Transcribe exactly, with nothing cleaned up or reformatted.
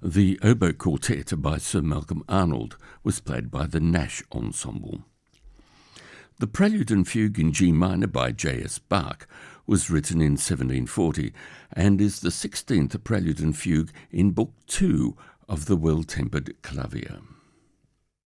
The Oboe Quartet by Sir Malcolm Arnold was played by the Nash Ensemble. The Prelude and Fugue in G minor by J S Bach was written in seventeen forty and is the sixteenth Prelude and Fugue in Book two of the Well-Tempered Clavier.